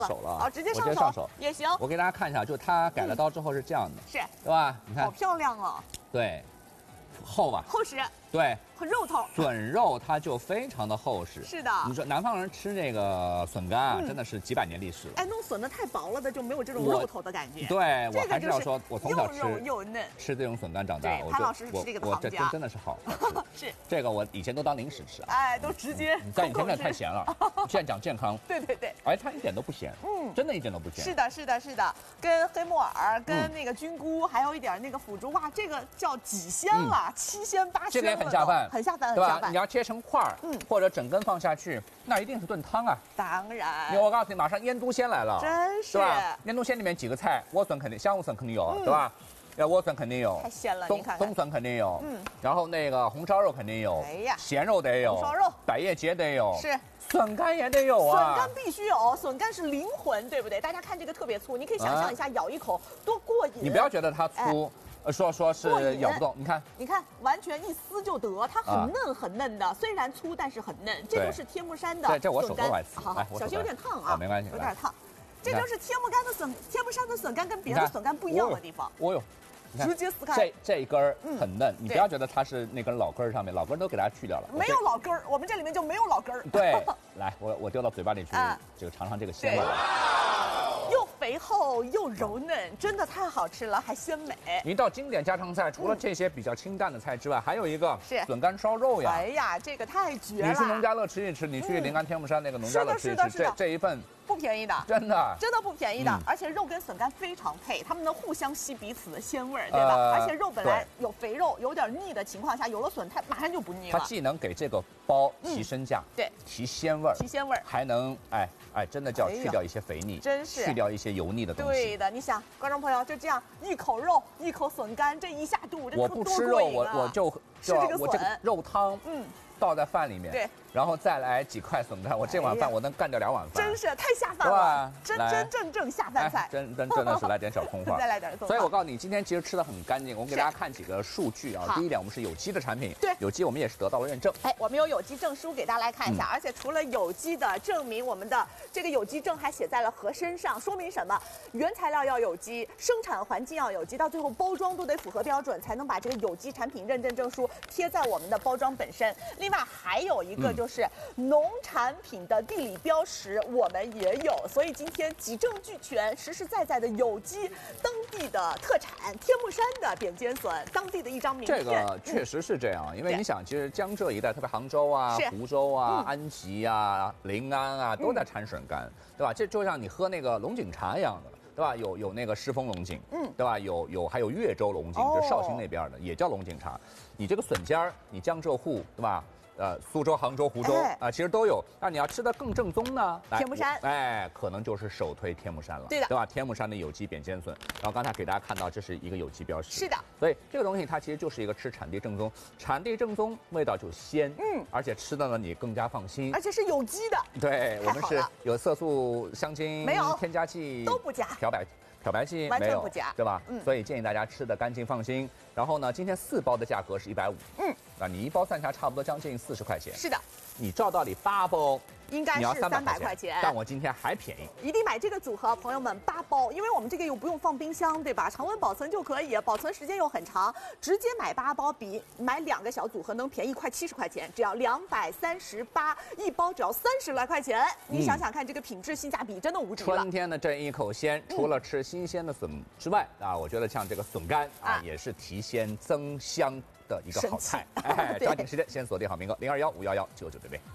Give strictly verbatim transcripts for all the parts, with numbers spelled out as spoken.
手了， 好，直接上手， 我直接上手也行。 我给大家看一下，就它改了刀之后是这样的， 是， 对吧？你看， 好漂亮哦。 对，厚吧？ 厚实。 对， 很肉头。 笋肉它就非常的厚实。 是的。 你说南方人吃这个笋干啊，真的是几百年历史了。 哎，弄笋的太薄了的就没有这种肉头的感觉。 对，我还是要说，我从小吃又肉又嫩， 吃这种笋干长大。 对，潘老师是吃这个糖浆，我这真真的是好。 是。 这个我以前都当零食吃啊。 哎，都直接。 在以前那太咸了，现在讲健康。 对对对。 哎，它一点都不咸。嗯，真的一点都不咸。 是的，是的，是的，跟黑木耳、跟那个菌菇，还有一点那个腐竹，哇，这个叫几鲜了，七鲜八鲜。 这个也很下饭， 很下饭， 对吧？你要切成块儿，嗯，或者整根放下去，那一定是炖汤啊。 当然。 因为我告诉你，马上腌笃鲜来了， 真是， 对吧？腌笃鲜里面几个菜，莴笋肯定，香莴笋肯定有，对吧？要莴笋肯定有， 太鲜了， 冬冬笋肯定有，嗯，然后那个红烧肉肯定有，哎呀，咸肉得有， 红烧肉， 百叶结得有， 是。 笋干也得有啊， 笋干必须有，笋干是灵魂，对不对？大家看这个特别粗，你可以想象一下，咬一口多过瘾。 你不要觉得它粗。呃，说说是咬不动，你看， 你看，完全一撕就得，它很嫩很嫩的，虽然粗，但是很嫩。这就是天目山的笋干。 这这我手都来撕， 好好，小心有点烫啊， 没关系， 有点烫。这就是天目干的笋，天目山的笋干跟别的笋干不一样的地方。 哦哟， 直接撕开。 这这一根儿很嫩，你不要觉得它是那根老根儿上面，老根儿都给它去掉了。 没有老根儿，我们这里面就没有老根儿。 对，来，我我丢到嘴巴里去，这个尝尝这个鲜味。 又肥厚又柔嫩，真的太好吃了，还鲜美。 一道经典家常菜，除了这些比较清淡的菜之外，还有一个是笋干烧肉呀。 哎呀，这个太绝了！ 你去农家乐吃一吃，你去临安天目山那个农家乐吃一吃，这这一份不便宜的， 真的真的不便宜的。而且肉跟笋干非常配，它们能互相吸彼此的鲜味，对吧？而且肉本来有肥肉，有点腻的情况下，有了笋，它马上就不腻了。 它既能给这个包提身价， 对， 提鲜味儿， 提鲜味儿， 还能哎哎，真的叫去掉一些肥腻， 真是去掉一些油腻的东西。 对的，你想，观众朋友就这样一口肉，一口笋干，这一下肚，这我不吃肉，我我就吃这个我这个肉汤，嗯，倒在饭里面， 对， 然后再来几块笋干，我这碗饭我能干掉两碗饭， 真是太下饭了，真真正正下饭菜， 真真真的是来点小空话， 再来点。 所以我告诉你，今天其实吃的很干净。我们给大家看几个数据啊。第一点，我们是有机的产品， 对， 有机我们也是得到了认证。 哎，我们有有机证书给大家来看一下，而且除了有机的证明，我们的这个有机证还写在了盒身上，说明什么？原材料要有机，生产环境要有机，到最后包装都得符合标准，才能把这个有机产品认证证书贴在我们的包装本身。另外还有一个就是农产品的地理标识，我们也有，所以今天几证俱全，实实在在的有机，当地的特产天目山的扁尖笋，当地的一张名片。 这个确实是这样，因为你想，其实江浙一带，特别杭州啊、湖州啊、安吉啊、临安啊，都在产笋干，对吧？这就像你喝那个龙井茶一样的。对吧？有有那个狮峰龙井，嗯，对吧？有有还有越州龙井，就绍兴那边的，也叫龙井茶。你这个笋尖儿，你江浙沪，对吧？呃，苏州、杭州、湖州啊、呃，其实都有。那你要吃的更正宗呢， 天目山， 哎，可能就是首推天目山了， 对的， 对吧？天目山的有机扁尖笋，然后刚才给大家看到，这是一个有机标识， 是的。 所以这个东西它其实就是一个吃产地正宗，产地正宗，味道就鲜，嗯，而且吃的呢你更加放心， 而且是有机的。 对，我们是有色素、香精、 没有添加剂都不加， 漂白。漂白剂完全不加， 对吧？嗯，所以建议大家吃的干净放心。然后呢，今天四包的价格是一百五，嗯，那你一包算下来差不多将近四十块钱。 是的， 你照道理八包应该是三百块钱， 但我今天还便宜。 一定买这个组合，朋友们，八包，因为我们这个又不用放冰箱，对吧？常温保存就可以，保存时间又很长，直接买八包比买两个小组合能便宜快七十块钱，只要两百三十八一包，只要三十来块钱。你想想看，这个品质性价比真的无敌了。 春天的这一口鲜，除了吃新鲜的笋之外，啊，我觉得像这个笋干啊，也是提鲜增香的一个好菜。哎，抓紧时间，先锁定好名额零二幺五幺幺九九对对。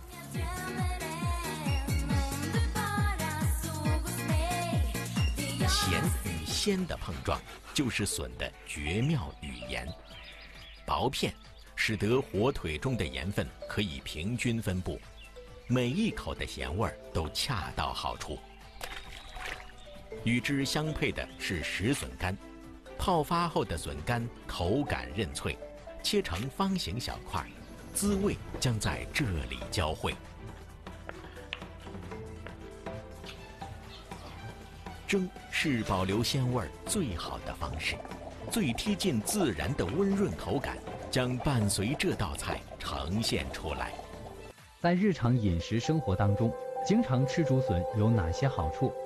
咸与鲜的碰撞，就是笋的绝妙语言。薄片使得火腿中的盐分可以平均分布，每一口的咸味都恰到好处。与之相配的是石笋干，泡发后的笋干口感韧脆，切成方形小块，滋味将在这里交汇。蒸是保留鲜味最好的方式，最贴近自然的温润口感将伴随这道菜呈现出来。 在日常饮食生活当中，经常吃竹笋有哪些好处？